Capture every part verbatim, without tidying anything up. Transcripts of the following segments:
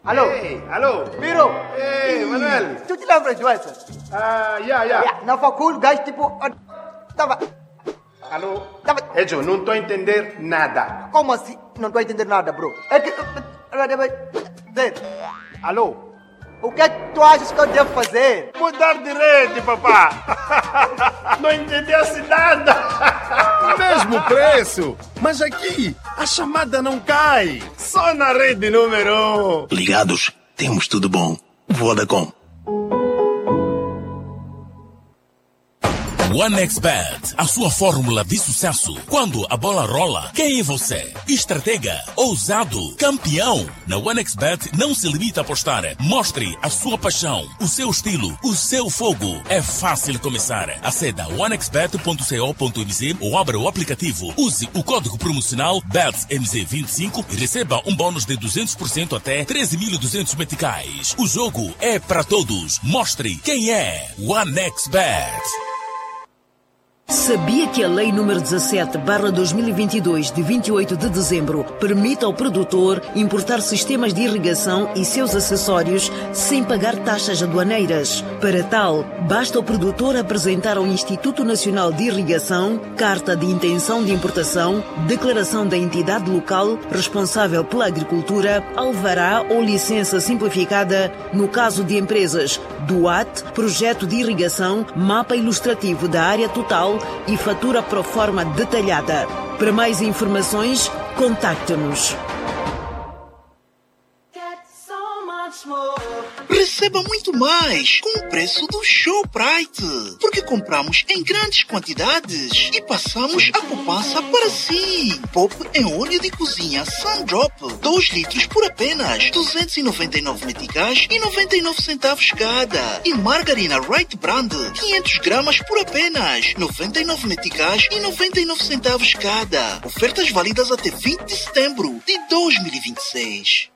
Alô? Hey, alô? Miro! Ei, Manuel! Tu te lembras do Edson? Ah, yeah, yeah. Yeah, na facul, o gajo tipo... Tava... Alô? Tava... Ejo, não estou a entender nada. Como assim? Não estou a entender nada, bro. É que... Zé, Alô? o que é que tu achas que eu devo fazer? Mudar de rede, papá! Não entendesse nada! Mesmo preço! Mas aqui, a chamada não cai! Só na rede número um! Ligados, temos tudo bom. Vodacom. OneXBet, a sua fórmula de sucesso. Quando a bola rola, quem é você? Estratega, ousado, campeão. Na OneXBet não se limita a apostar. Mostre a sua paixão, o seu estilo, o seu fogo. É fácil começar. Aceda a one x bet ponto co ponto m z ou abra o aplicativo. Use o código promocional B E T S M Z vinte e cinco e receba um bônus de duzentos por cento até treze mil e duzentos meticais. O jogo é para todos. Mostre quem é OneXBet. Sabia que a Lei número dezassete barra dois mil e vinte e dois, de vinte e oito de dezembro, permite ao produtor importar sistemas de irrigação e seus acessórios sem pagar taxas aduaneiras? Para tal, basta o produtor apresentar ao Instituto Nacional de Irrigação carta de intenção de importação, declaração da entidade local responsável pela agricultura, alvará ou licença simplificada no caso de empresas D U A T, projeto de irrigação, mapa ilustrativo da área total e fatura pro forma detalhada. Para mais informações, contacte-nos. Receba muito mais com o preço do Shoprite, porque compramos em grandes quantidades e passamos a poupança para si. Poupe em óleo de cozinha Sundrop, dois litros por apenas duzentos e noventa e nove meticais e noventa e nove centavos cada. E margarina Wright Brand, quinhentos gramas por apenas noventa e nove meticais e noventa e nove centavos cada. Ofertas válidas até vinte de setembro de dois mil e vinte e seis.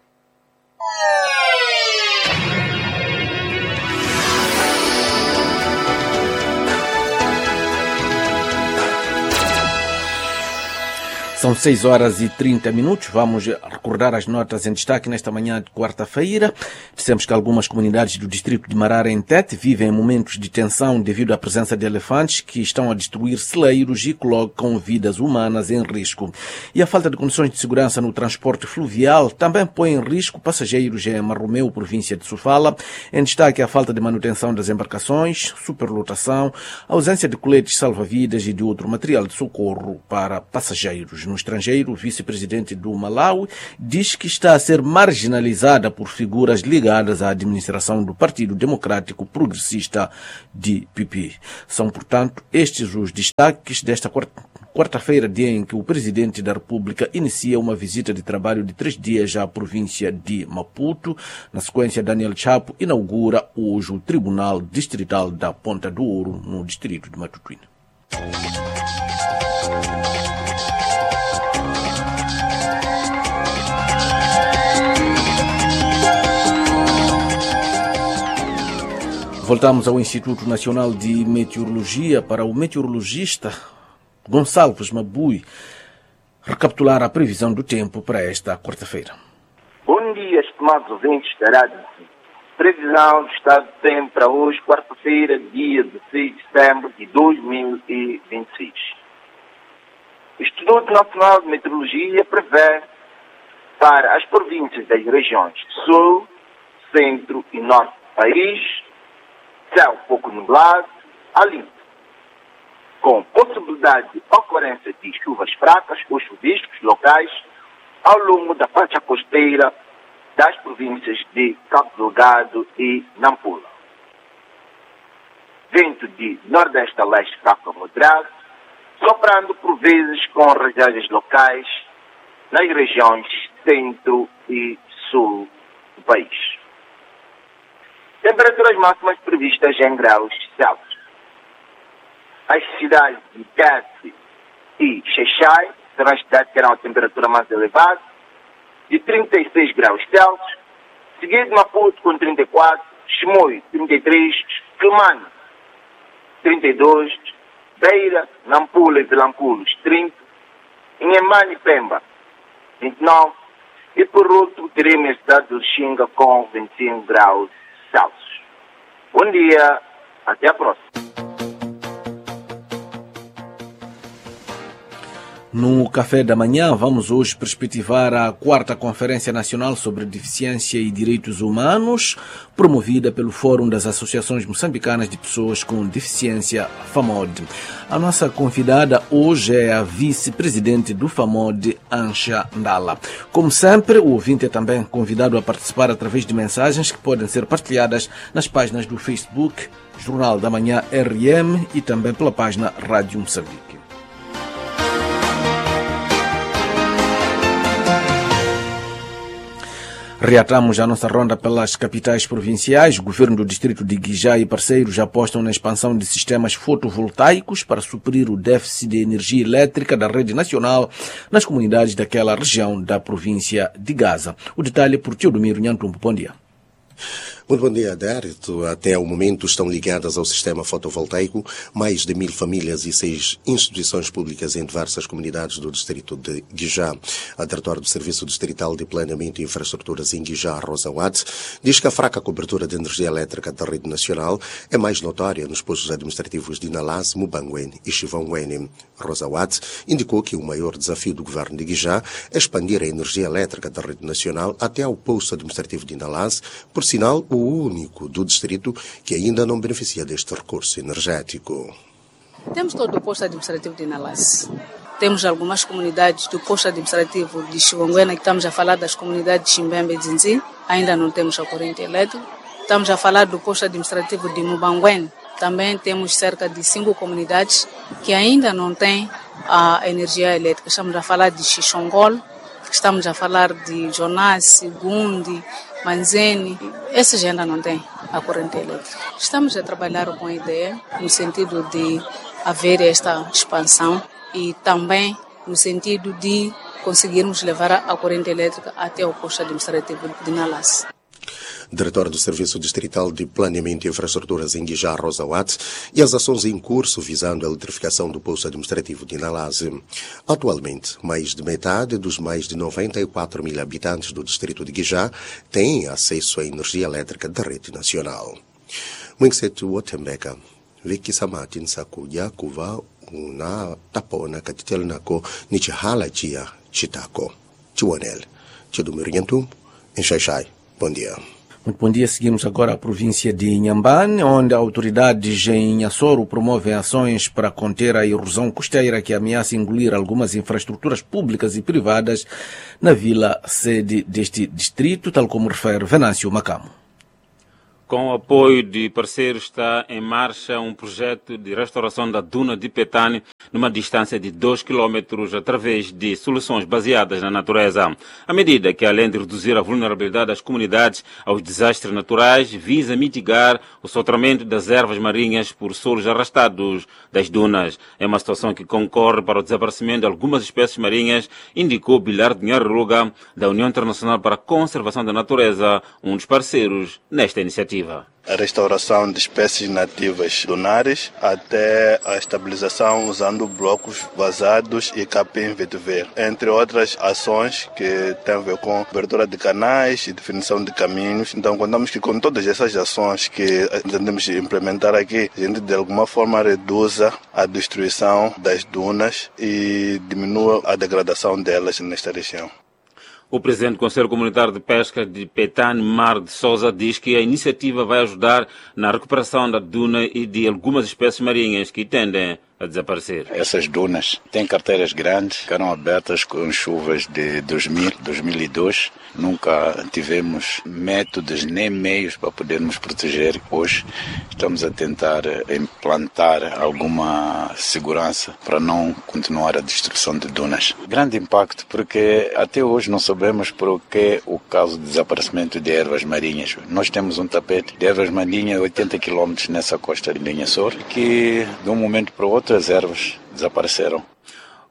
São seis horas e trinta minutos. Vamos recordar as notas em destaque nesta manhã de quarta-feira. Dissemos que algumas comunidades do distrito de Marara, em Tete, vivem momentos de tensão devido à presença de elefantes que estão a destruir celeiros e colocam vidas humanas em risco. E a falta de condições de segurança no transporte fluvial também põe em risco passageiros em Marromeu, província de Sofala. Em destaque a falta de manutenção das embarcações, superlotação, ausência de coletes salva-vidas e de outro material de socorro para passageiros. No estrangeiro, o vice-presidente do Malawi diz que está a ser marginalizada por figuras ligadas à administração do Partido Democrático Progressista de Pipi. São, portanto, estes os destaques desta quarta-feira, dia em que o presidente da República inicia uma visita de trabalho de três dias à província de Maputo. Na sequência, Daniel Chapo inaugura hoje o Tribunal Distrital da Ponta do Ouro, no distrito de Matutuíne. Voltamos ao Instituto Nacional de Meteorologia para o meteorologista Gonçalves Mabui recapitular a previsão do tempo para esta quarta-feira. Bom dia, estimados ouvintes da Rádio. Previsão do estado do tempo para hoje, quarta-feira, dia dezesseis de setembro de dois mil e vinte e seis. O Instituto Nacional de Meteorologia prevê para as províncias das regiões Sul, Centro e Norte do país céu pouco nublado, a limpo, com possibilidade de ocorrência de chuvas fracas ou chuviscos locais ao longo da faixa costeira das províncias de Cabo Delgado e Nampula. Vento de nordeste a leste fraco a moderado, soprando por vezes com rajadas locais nas regiões centro e sul do país. Temperaturas máximas previstas em graus Celsius. As cidades de Tete e Xai-Xai serão as cidades que terão a temperatura mais elevada, de trinta e seis graus Celsius, seguido de Maputo com trinta e quatro, Chimoio trinta e três, Quelimane trinta e dois, Beira, Nampula e Vilanculos trinta, Inhemane e Pemba vinte e nove, E por último, teremos a cidade do Xinga com vinte e cinco graus Celsius. Bom dia, até a próxima. No Café da Manhã, vamos hoje perspectivar a quarta Conferência Nacional sobre Deficiência e Direitos Humanos, promovida pelo Fórum das Associações Moçambicanas de Pessoas com Deficiência, FAMOD. A nossa convidada hoje é a vice-presidente do FAMOD, Ansha Ndala. Como sempre, o ouvinte é também convidado a participar através de mensagens que podem ser partilhadas nas páginas do Facebook, Jornal da Manhã R M e também pela página Rádio Moçambique. Reatamos a nossa ronda pelas capitais provinciais. O governo do distrito de Guijá e parceiros apostam na expansão de sistemas fotovoltaicos para suprir o déficit de energia elétrica da rede nacional nas comunidades daquela região da província de Gaza. O detalhe é por Teodomiro Nhantumbo. Bom dia. Muito bom dia, Adérito. Até o momento estão ligadas ao sistema fotovoltaico mais de mil famílias e seis instituições públicas em diversas comunidades do distrito de Guijá. A diretora do Serviço Distrital de Planeamento e Infraestruturas em Guijá, Rosa Watts, diz que a fraca cobertura de energia elétrica da rede nacional é mais notória nos postos administrativos de Nalas, Mubanguen e Chivanguen. Rosa Watts indicou que o maior desafio do governo de Guijá é expandir a energia elétrica da rede nacional até ao posto administrativo de Nalas, por sinal, o único do distrito que ainda não beneficia deste recurso energético. Temos todo o posto administrativo de Nalas. Temos algumas comunidades do posto administrativo de Chivanguen, que estamos a falar das comunidades de Chimbembe e Zinzi, ainda não temos a corrente elétrica. Estamos a falar do posto administrativo de Mubanguen. Também temos cerca de cinco comunidades que ainda não têm a energia elétrica. Estamos a falar de Xixongol, estamos a falar de Jonas, Gundi, Manzeni. Esses ainda não têm a corrente elétrica. Estamos a trabalhar com a ideia no sentido de haver esta expansão e também no sentido de conseguirmos levar a corrente elétrica até o posto administrativo de Nalas. Diretora do Serviço Distrital de Planeamento e Infraestruturas em Guijá, Rosa Watts, e as ações em curso visando a eletrificação do posto administrativo de Nalas. Atualmente, mais de metade dos mais de noventa e quatro mil habitantes do distrito de Guijá têm acesso à energia elétrica da rede nacional. Mwinsetu Wotembeka, Viki Samatin Sakuya Kuva, Una Tapona Katitelnako, Nichihala Chia, Chitako, Chiwanel, Chidumirinhantum, em Xaixai. Bom dia. Muito bom dia. Seguimos agora a província de Inhambane, onde autoridades em Açoro promovem ações para conter a erosão costeira que ameaça engolir algumas infraestruturas públicas e privadas na vila sede deste distrito, tal como refere Venâncio Macamo. Com o apoio de parceiros, está em marcha um projeto de restauração da duna de Petane numa distância de dois quilômetros através de soluções baseadas na natureza. A medida que, além de reduzir a vulnerabilidade das comunidades aos desastres naturais, visa mitigar o sotramento das ervas marinhas por solos arrastados das dunas. É uma situação que concorre para o desaparecimento de algumas espécies marinhas, indicou Bilar Dinharruga, da União Internacional para a Conservação da Natureza, um dos parceiros nesta iniciativa. A restauração de espécies nativas dunares até a estabilização usando blocos vazados e capim vetiver, entre outras ações que têm a ver com abertura de canais e definição de caminhos. Então, contamos que com todas essas ações que tentamos implementar aqui, a gente de alguma forma reduza a destruição das dunas e diminua a degradação delas nesta região. O presidente do Conselho Comunitário de Pesca de Petane, Mar de Souza, diz que a iniciativa vai ajudar na recuperação da duna e de algumas espécies marinhas que tendem a desaparecer. Essas dunas têm carteiras grandes, ficaram abertas com chuvas de dois mil, dois mil e dois. Nunca tivemos métodos nem meios para podermos proteger. Hoje estamos a tentar implantar alguma segurança para não continuar a destruição de dunas. Grande impacto, porque até hoje não sabemos por que o caso de desaparecimento de ervas marinhas. Nós temos um tapete de ervas marinhas oitenta quilômetros nessa costa de Inhaçor, que de um momento para o outro as ervas desapareceram.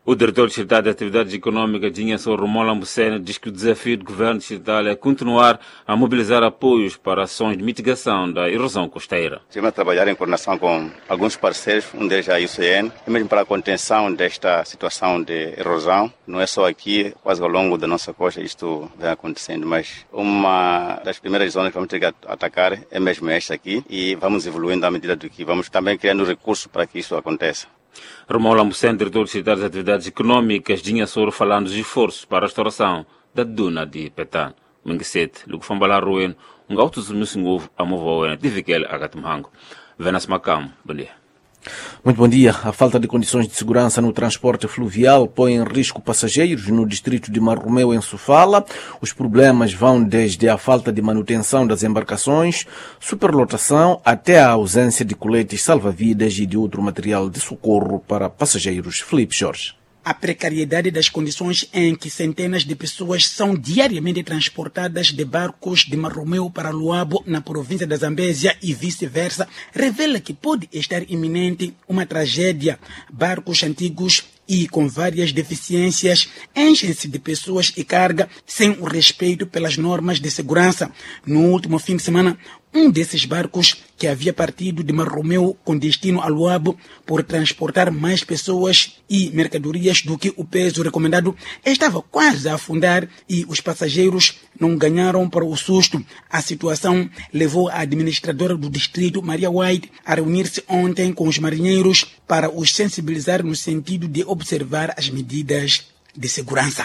O diretor distrital de Atividades Econômicas, Dinhassor Romola Mbucena, diz que o desafio do governo distrital é continuar a mobilizar apoios para ações de mitigação da erosão costeira. Estamos a trabalhar em coordenação com alguns parceiros, um deles é a I C N, e mesmo para a contenção desta situação de erosão. Não é só aqui, quase ao longo da nossa costa isto vem acontecendo, mas uma das primeiras zonas que vamos ter que atacar é mesmo esta aqui, e vamos evoluindo à medida do que vamos também criando recursos para que isso aconteça. Romola Mbucena, diretor distrital das Atividades Econômicas, Dinhassor, falando dos esforços para a restauração da duna de Petane. Minguisete, Lugo Fambala Rueno, um gato do Mussingovo, a Movoena, de Viquel, a Gatumhango. Venas Macam, bom dia. Muito bom dia. A falta de condições de segurança no transporte fluvial põe em risco passageiros no distrito de Marromeu, em Sofala. Os problemas vão desde a falta de manutenção das embarcações, superlotação, até a ausência de coletes salva-vidas e de outro material de socorro para passageiros. Felipe Jorge. A precariedade das condições em que centenas de pessoas são diariamente transportadas de barcos de Marromeu para Luabo, na província da Zambésia, e vice-versa, revela que pode estar iminente uma tragédia. Barcos antigos e com várias deficiências enchem-se de pessoas e carga sem o respeito pelas normas de segurança. No último fim de semana, um desses barcos, que havia partido de Marromeu com destino a Luabo por transportar mais pessoas e mercadorias do que o peso recomendado, estava quase a afundar e os passageiros não ganharam para o susto. A situação levou a administradora do distrito, Maria White, a reunir-se ontem com os marinheiros para os sensibilizar no sentido de observar as medidas de segurança.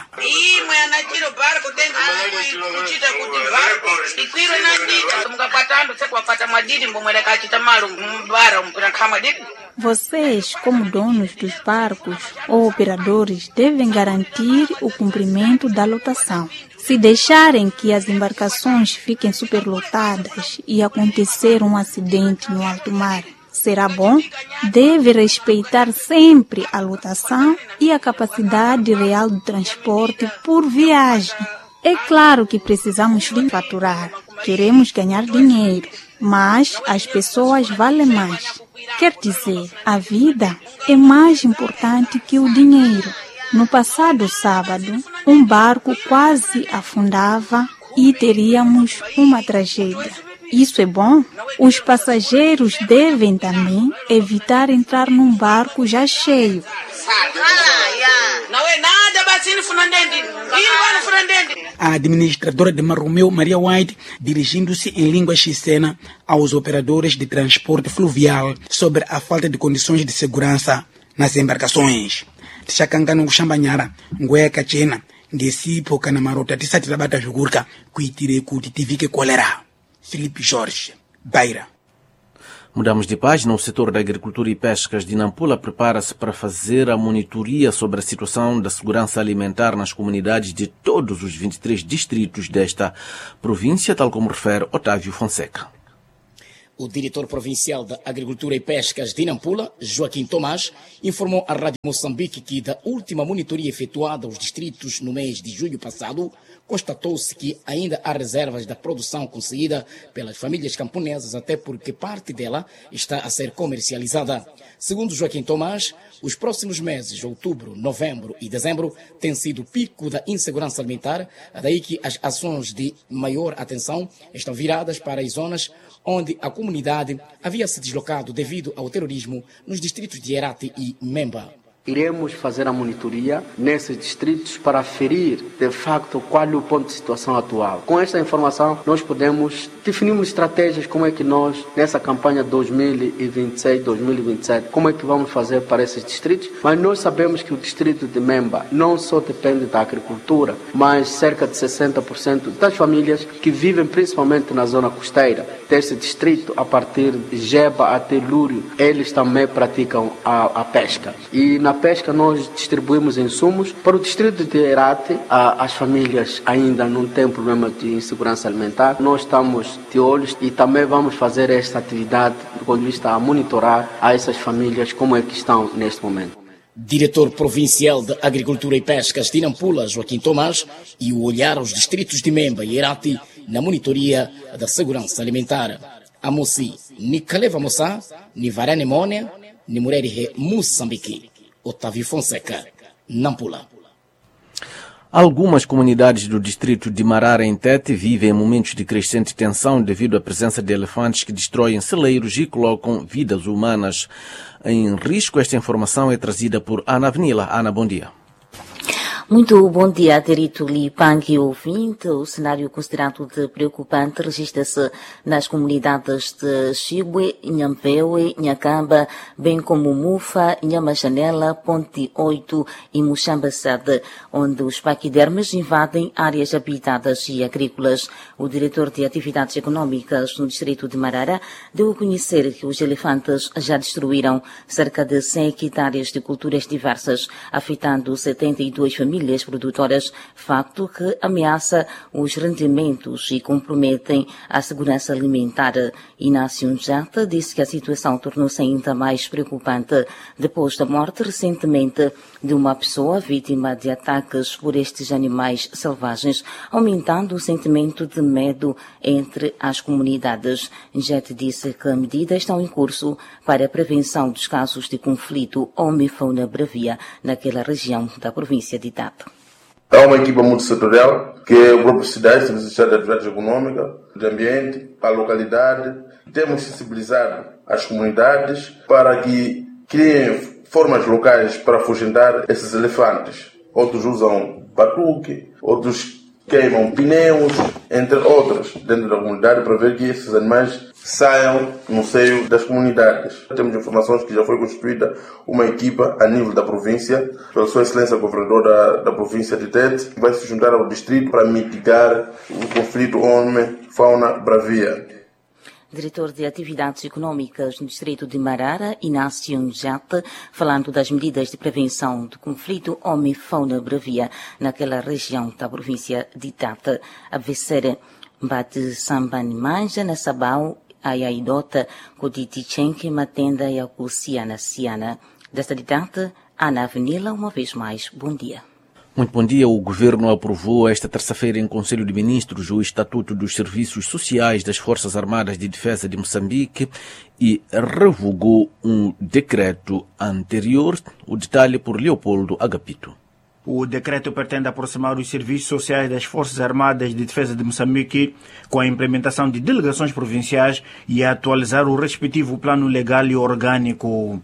Vocês, como donos dos barcos ou operadores, devem garantir o cumprimento da lotação. Se deixarem que as embarcações fiquem superlotadas e acontecer um acidente no alto mar, será bom? Deve respeitar sempre a lotação e a capacidade real do transporte por viagem. É claro que precisamos faturar, queremos ganhar dinheiro, mas as pessoas valem mais. Quer dizer, a vida é mais importante que o dinheiro. No passado sábado, um barco quase afundava e teríamos uma tragédia. Isso é bom? Os passageiros devem também evitar entrar num barco já cheio. A administradora de Marromeu, Maria White, dirigindo-se em língua xicena aos operadores de transporte fluvial sobre a falta de condições de segurança nas embarcações. Tishakangano kushambanyara, ngweka chena, ngesipo kana marota tisati labata jugurka, kuitire kuti tivike kolera. Felipe Jorge, Beira. Mudamos de página. O setor da agricultura e pescas de Nampula prepara-se para fazer a monitoria sobre a situação da segurança alimentar nas comunidades de todos os vinte e três distritos desta província, tal como refere Otávio Fonseca. O diretor provincial da Agricultura e Pescas de Nampula, Joaquim Tomás, informou à Rádio Moçambique que da última monitoria efetuada aos distritos no mês de julho passado, constatou-se que ainda há reservas da produção conseguida pelas famílias camponesas, até porque parte dela está a ser comercializada. Segundo Joaquim Tomás, os próximos meses, outubro, novembro e dezembro, têm sido o pico da insegurança alimentar, daí que as ações de maior atenção estão viradas para as zonas onde a comunidade havia se deslocado devido ao terrorismo nos distritos de Herati e Memba. Iremos fazer a monitoria nesses distritos para aferir, de facto, qual é o ponto de situação atual. Com esta informação, nós podemos definir estratégias como é que nós, nessa campanha dois mil e vinte e seis, dois mil e vinte e sete, como é que vamos fazer para esses distritos. Mas nós sabemos que o distrito de Memba não só depende da agricultura, mas cerca de sessenta por cento das famílias que vivem principalmente na zona costeira deste distrito, a partir de Jeba até Lúrio, eles também praticam a, a pesca. E na pesca nós distribuímos insumos para o distrito de Herati. As famílias ainda não têm problema de insegurança alimentar. Nós estamos de olhos e também vamos fazer esta atividade do ponto de vista a monitorar a essas famílias como é que estão neste momento. Diretor provincial de Agricultura e Pescas de Nampula, Joaquim Tomás, e o olhar aos distritos de Memba e Herati na monitoria da segurança alimentar. Amosi, ni Kaleva Moça, ni Varane Mônia, ni Murerihe Moçambique. Otávio Fonseca, Nampula. Algumas comunidades do distrito de Marara, em Tete, vivem momentos de crescente tensão devido à presença de elefantes que destroem celeiros e colocam vidas humanas em risco. Esta informação é trazida por Ana Avenila. Ana, bom dia. Muito bom dia, Derito Lipang e ouvinte. O cenário considerado de preocupante registra-se nas comunidades de Chibwe, Nhampewe, Nhacamba, bem como Mufa, Nhamachanela, Ponte oito e Muxambasade, onde os paquidermes invadem áreas habitadas e agrícolas. O diretor de Atividades Econômicas no distrito de Marara deu a conhecer que os elefantes já destruíram cerca de cem hectares de culturas diversas, afetando setenta e duas famílias famílias produtoras, facto que ameaça os rendimentos e comprometem a segurança alimentar. Inácio Njata disse que a situação tornou-se ainda mais preocupante depois da morte recentemente de uma pessoa vítima de ataques por estes animais selvagens, aumentando o sentimento de medo entre as comunidades. Njata disse que medidas estão em curso para a prevenção dos casos de conflito homem-fauna bravia naquela região da província de Tete. Há uma equipa multissetorial, que é o grupo Cidade, Serviço de Estado de Atividade Econômica, de Ambiente, a localidade. Temos sensibilizado as comunidades para que criem formas locais para afugentar esses elefantes. Outros usam batuque, outros queimam pneus, entre outros, dentro da comunidade, para ver que esses animais saiam no seio das comunidades. Temos informações que já foi constituída uma equipa a nível da província, pela Sua Excelência Governador da, da província de Tete, que vai se juntar ao distrito para mitigar o conflito homem-fauna bravia. Diretor de Atividades Econômicas no distrito de Marara, Inácio Njate, falando das medidas de prevenção do conflito homem-fauna bravia naquela região da província de Tete. A Vecere bate Samban Manja na Sabau, a Yaidota, Coditi Matenda e a Cuciana Ciana. Desta de Tete, Ana Avenila, uma vez mais, bom dia. Muito bom dia. O Governo aprovou esta terça-feira em Conselho de Ministros o Estatuto dos Serviços Sociais das Forças Armadas de Defesa de Moçambique e revogou um decreto anterior. O detalhe por Leopoldo Agapito. O decreto pretende aproximar os serviços sociais das Forças Armadas de Defesa de Moçambique com a implementação de delegações provinciais e atualizar o respectivo plano legal e orgânico.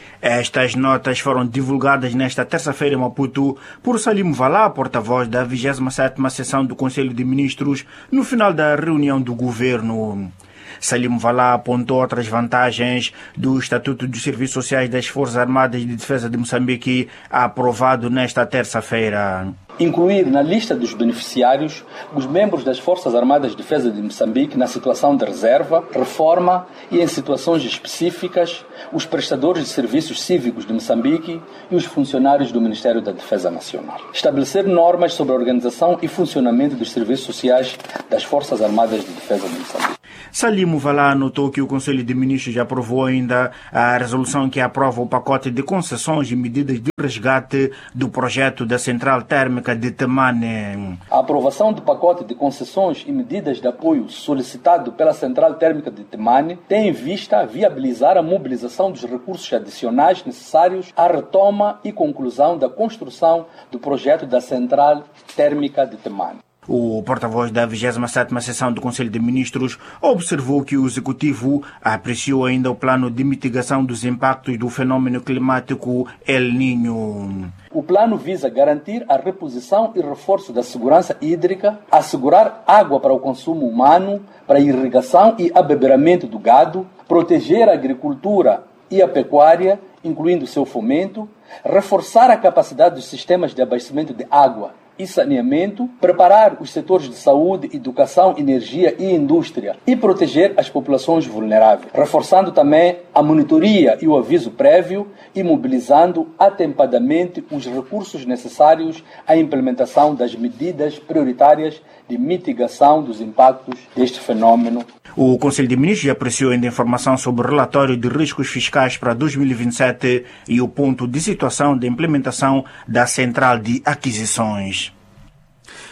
Estas notas foram divulgadas nesta terça-feira em Maputo por Salim Valá, porta-voz da vigésima sétima sessão do Conselho de Ministros, no final da reunião do governo. Salim Valá apontou outras vantagens do Estatuto dos Serviços Sociais das Forças Armadas de Defesa de Moçambique, aprovado nesta terça-feira. Incluir na lista dos beneficiários os membros das Forças Armadas de Defesa de Moçambique na situação de reserva, reforma e em situações específicas, os prestadores de serviços cívicos de Moçambique e os funcionários do Ministério da Defesa Nacional. Estabelecer normas sobre a organização e funcionamento dos serviços sociais das Forças Armadas de Defesa de Moçambique. Salim Valá notou que o Conselho de Ministros já aprovou ainda a resolução que aprova o pacote de concessões e medidas de resgate do projeto da Central Térmica de Temane. A aprovação do pacote de concessões e medidas de apoio solicitado pela Central Térmica de Temane tem em vista viabilizar a mobilização dos recursos adicionais necessários à retoma e conclusão da construção do projeto da Central Térmica de Temane. O porta-voz da vigésima sétima sessão do Conselho de Ministros observou que o Executivo apreciou ainda o plano de mitigação dos impactos do fenômeno climático El Niño. O plano visa garantir a reposição e reforço da segurança hídrica, assegurar água para o consumo humano, para a irrigação e abeberamento do gado, proteger a agricultura e a pecuária, incluindo seu fomento, reforçar a capacidade dos sistemas de abastecimento de água e saneamento, preparar os setores de saúde, educação, energia e indústria e proteger as populações vulneráveis, reforçando também a monitoria e o aviso prévio e mobilizando atempadamente os recursos necessários à implementação das medidas prioritárias de mitigação dos impactos deste fenômeno. O Conselho de Ministros apreciou ainda informação sobre o relatório de riscos fiscais para dois mil e vinte e sete e o ponto de situação da implementação da Central de Aquisições.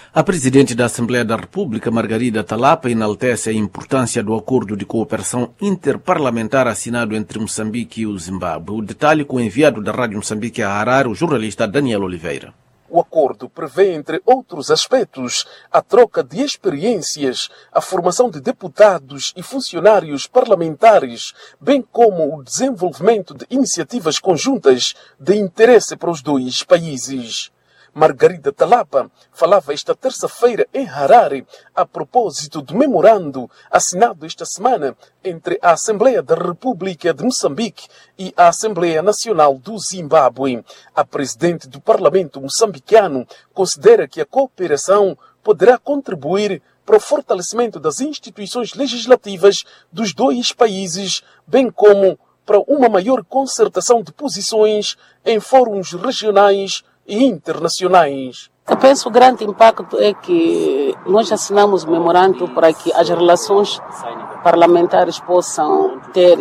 A Presidente da Assembleia da República, Margarida Talapa, enaltece a importância do acordo de cooperação interparlamentar assinado entre Moçambique e o Zimbábue. O detalhe com o enviado da Rádio Moçambique a Harare, o jornalista Daniel Oliveira. O acordo prevê, entre outros aspectos, a troca de experiências, a formação de deputados e funcionários parlamentares, bem como o desenvolvimento de iniciativas conjuntas de interesse para os dois países. Margarida Talapa falava esta terça-feira em Harare a propósito do memorando assinado esta semana entre a Assembleia da República de Moçambique e a Assembleia Nacional do Zimbábue. A presidente do Parlamento moçambicano considera que a cooperação poderá contribuir para o fortalecimento das instituições legislativas dos dois países, bem como para uma maior concertação de posições em fóruns regionais e internacionais. Eu penso que o grande impacto é que nós assinamos o memorando para que as relações parlamentares possam ter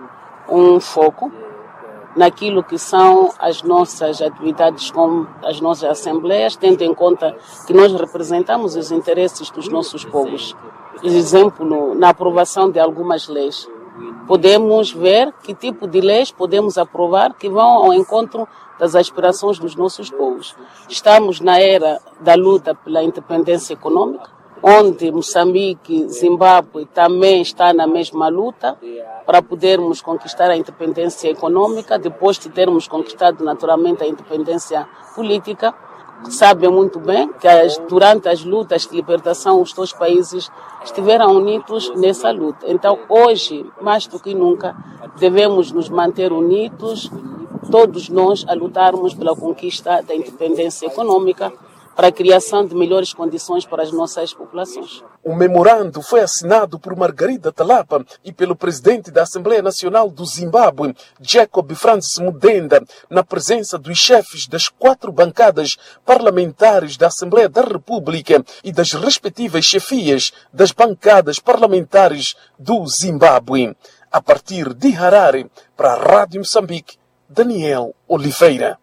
um foco naquilo que são as nossas atividades com as nossas assembleias, tendo em conta que nós representamos os interesses dos nossos povos. Por exemplo, na aprovação de algumas leis. Podemos ver que tipo de leis podemos aprovar que vão ao encontro das aspirações dos nossos povos. Estamos na era da luta pela independência econômica, onde Moçambique, Zimbábue também está na mesma luta para podermos conquistar a independência econômica, depois de termos conquistado naturalmente a independência política. Sabem muito bem que as, durante as lutas de libertação os dois países estiveram unidos nessa luta. Então hoje, mais do que nunca, devemos nos manter unidos, todos nós a lutarmos pela conquista da independência econômica, para a criação de melhores condições para as nossas populações. O memorando foi assinado por Margarida Talapa e pelo presidente da Assembleia Nacional do Zimbábue, Jacob Francis Mudenda, na presença dos chefes das quatro bancadas parlamentares da Assembleia da República e das respectivas chefias das bancadas parlamentares do Zimbábue. A partir de Harare, para a Rádio Moçambique, Daniel Oliveira.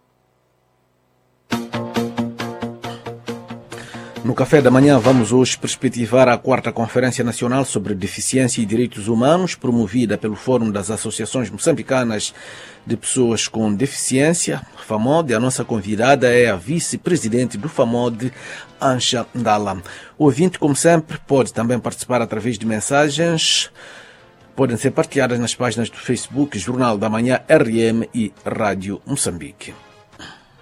No Café da Manhã vamos hoje perspectivar a quarta Conferência Nacional sobre Deficiência e Direitos Humanos, promovida pelo Fórum das Associações Moçambicanas de Pessoas com Deficiência, FAMOD. A nossa convidada é a vice-presidente do FAMOD, Anja Ndala. O ouvinte, como sempre, pode também participar através de mensagens. Podem ser partilhadas nas páginas do Facebook, Jornal da Manhã R M e Rádio Moçambique.